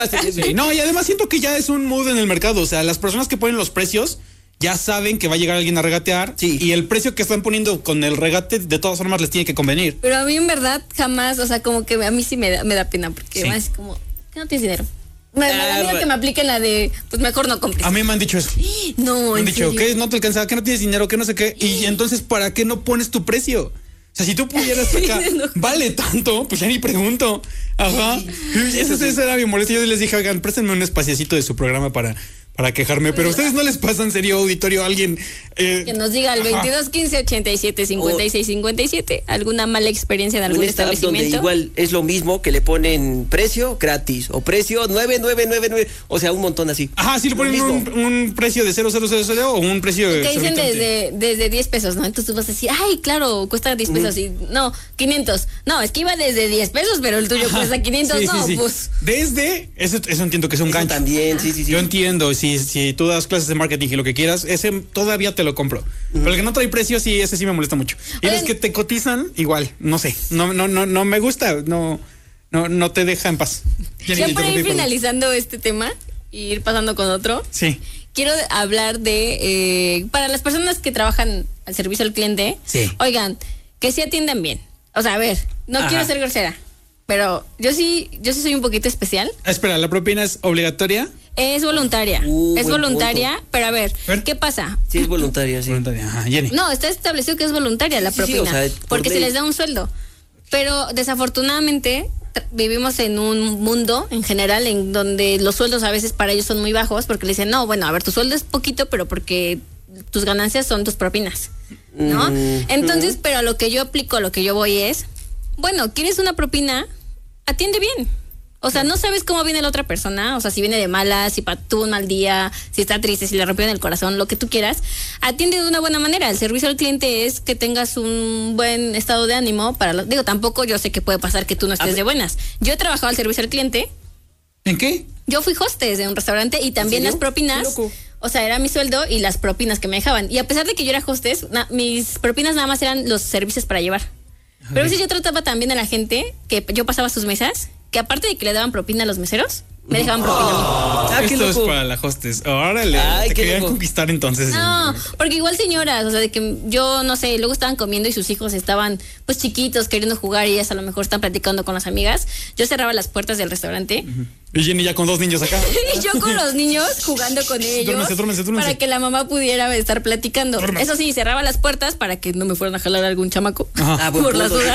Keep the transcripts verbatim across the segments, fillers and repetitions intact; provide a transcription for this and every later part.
Sí, no, y además siento que ya es un mood en el mercado. O sea, las personas que ponen los precios ya saben que va a llegar alguien a regatear. Sí. Y el precio que están poniendo con el regate, de todas formas, les tiene que convenir. Pero a mí, en verdad, jamás, o sea, como que a mí sí me da, me da pena, porque sí. Más como, que no tienes dinero. Me, me da miedo que me apliquen la de, pues mejor no compres. A mí me han dicho eso. No, me han dicho, serio? que no te alcanza, que no tienes dinero, que no sé qué. Y entonces, ¿para qué no pones tu precio? O sea, si tú pudieras acá, vale tanto, pues ya ni pregunto. Ajá. Esa, esa era mi molestia. Yo les dije, oigan, préstenme un espaciacito de su programa para... para quejarme, pero ustedes no les pasa en serio, auditorio, a alguien eh, que nos diga al veintidós quince ochenta y siete cincuenta y seis cincuenta y siete alguna mala experiencia en algún establecimiento donde igual es lo mismo, que le ponen precio gratis o precio nueve nueve nueve nueve, o sea, un montón así. Ajá, sí le ponen un, un precio de cero cero cero cero o un precio que dicen desde, desde diez pesos, ¿no? Entonces tú vas a decir, ay, claro, cuesta diez pesos, mm. y no, quinientos. No, es que iba desde diez pesos, pero el tuyo Ajá. cuesta quinientos, sí, no, sí, sí. pues. Desde, eso, eso entiendo que es un eso gancho. También, sí, sí, sí. Yo entiendo, si, si tú das clases de marketing y lo que quieras, ese todavía te lo compro. Uh-huh. Pero el que no trae precio, sí, ese sí me molesta mucho. Y Oye, los que te cotizan, igual, no sé, no, no, no, no me gusta, no, no, no te deja en paz. Ya para ir finalizando este tema y ir pasando con otro. Sí. Quiero hablar de, eh, para las personas que trabajan al servicio al cliente, sí. Oigan, que sí atiendan bien. O sea, a ver, no Ajá. quiero ser grosera, pero yo sí, yo sí soy un poquito especial. Ah, espera, ¿la propina es obligatoria? Es voluntaria, uh, es voluntaria, punto. Pero a ver, a ver, ¿qué pasa? Sí, es voluntaria, sí. Voluntaria. Ajá, Jenny. No, está establecido que es voluntaria la sí, propina, sí, o sea, por porque ley. Se les da un sueldo. Pero desafortunadamente vivimos en un mundo en general en donde los sueldos a veces para ellos son muy bajos, porque le dicen, no, bueno, a ver, tu sueldo es poquito, pero porque tus ganancias son tus propinas, ¿no? Mm, Entonces, mm. pero a lo que yo aplico, a lo que yo voy es, bueno, ¿quieres una propina? Atiende bien. O sea, no sabes cómo viene la otra persona, o sea, si viene de malas, si tuvo un mal día, si está triste, si le rompió en el corazón, lo que tú quieras, atiende de una buena manera. El servicio al cliente es que tengas un buen estado de ánimo para los, digo, tampoco yo sé que puede pasar que tú no estés de buenas. Yo he trabajado al servicio al cliente. ¿En qué? Yo fui hostess de un restaurante y también las propinas, o sea, era mi sueldo y las propinas que me dejaban. Y a pesar de que yo era hostess, na, mis propinas nada más eran los servicios para llevar. Pero a veces yo trataba también a la gente que yo pasaba a sus mesas, que aparte de que le daban propina a los meseros, me dejaban propina a mí. Ah, esto es para la hostess. Órale, Ay, te querían loco. Conquistar entonces. No, porque igual señoras, o sea, de que yo, no sé, luego estaban comiendo y sus hijos estaban pues chiquitos queriendo jugar y ellas a lo mejor están platicando con las amigas. Yo cerraba las puertas del restaurante. Uh-huh. Y Jenny ya con dos niños acá. Y yo con los niños jugando con ellos. Duérmese, duérmese, duérmese. Para que la mamá pudiera estar platicando. Duerme. Eso sí, cerraba las puertas para que no me fueran a jalar algún chamaco. Ah, por las dudas.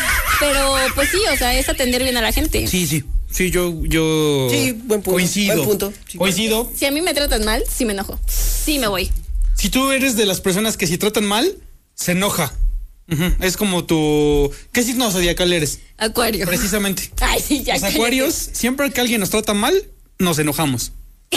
Pero pues sí, o sea, es atender bien a la gente. Sí, sí. Sí, yo, yo sí, buen punto, coincido. Buen punto. Sí, coincido. Si a mí me tratan mal, sí me enojo. Sí me voy. Si tú eres de las personas que si tratan mal, se enoja. Uh-huh. Es como tu... ¿Qué signo zodiacal eres? Acuario. Precisamente. Ay, sí, ya. Los acuarios, siempre que alguien nos trata mal, nos enojamos.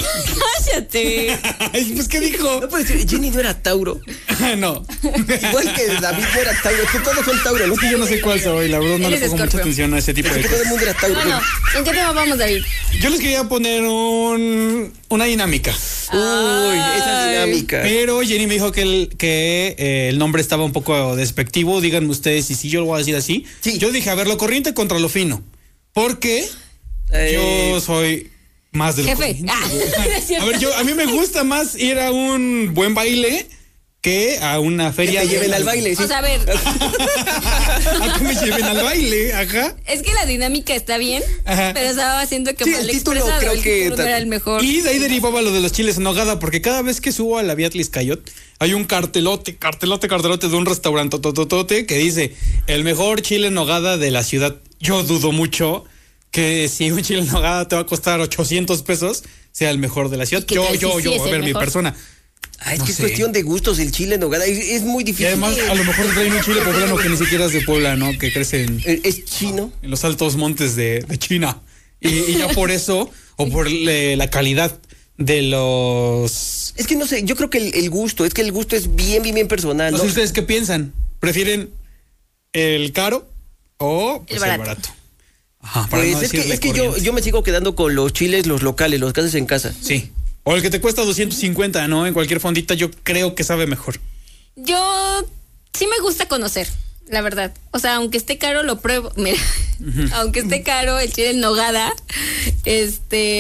Cállate. Pues, ¿qué dijo? No puede ser, Jenny no era Tauro. No. Igual que David no era Tauro, es que todos son Tauro. No, es que yo no sé cuál soy, la verdad no le pongo mucha atención a ese tipo es de que cosas. Todo el mundo era Tauro. Bueno, ¿en qué tema vamos, David? Yo les quería poner un, una dinámica. Uy, esa dinámica. Pero Jenny me dijo que el, que eh, el nombre estaba un poco despectivo. Díganme ustedes y si yo lo voy a decir así. Sí. Yo dije, a ver, lo corriente contra lo fino. Porque eh... yo soy... Más del jefe. Ah, a ver, yo a mí me gusta más ir a un buen baile que a una feria. Que te lleven al baile, sí. O sea, a ver. A que me lleven al baile, ajá. Es que la dinámica está bien, ajá. Pero estaba haciendo que sí, mal el título expresado. creo el que título no era el mejor. Y de ahí derivaba lo de los chiles en nogada, porque cada vez que subo a la Vía Tliscayot hay un cartelote, cartelote, cartelote de un restaurante tototote que dice el mejor chile en nogada de la ciudad. Yo dudo mucho que si un chile en nogada te va a costar ochocientos pesos, sea el mejor de la ciudad. Yo, yo, yo, a ver, mi persona. Ah, es no que sé. Es cuestión de gustos el chile en nogada, es, es muy difícil. Y además, a lo mejor traen un chile poblano que ni siquiera es de Puebla, ¿no? Que crece en... Es chino. En los altos montes de, de China. Y, y ya por eso, o por le, la calidad de los... Es que no sé, yo creo que el, el gusto, es que el gusto es bien, bien, bien personal, ¿no? No sé, ¿ustedes qué piensan? ¿Prefieren el caro o pues, el barato? El barato? Ajá, para pues no es que, es que yo, yo me sigo quedando con los chiles, los locales, los que haces en casa. Sí. O el que te cuesta doscientos cincuenta, ¿no? En cualquier fondita yo creo que sabe mejor. Yo sí me gusta conocer. la verdad. O sea, aunque esté caro, lo pruebo. Mira, uh-huh. aunque esté caro el chile en nogada, este...